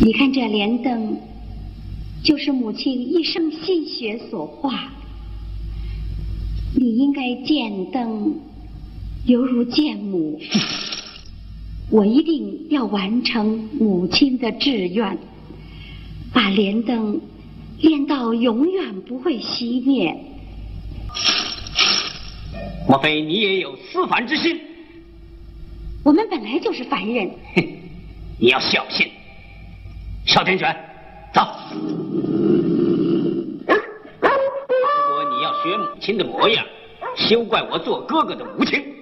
你看这莲灯，就是母亲一生心血所化。你应该见灯，犹如见母。我一定要完成母亲的志愿，把莲灯炼到永远不会熄灭。 莫非你也有思凡之心？ 我们本来就是凡人。 你要小心。邵天选，走。如果你要学母亲的模样，休怪我做哥哥的无情。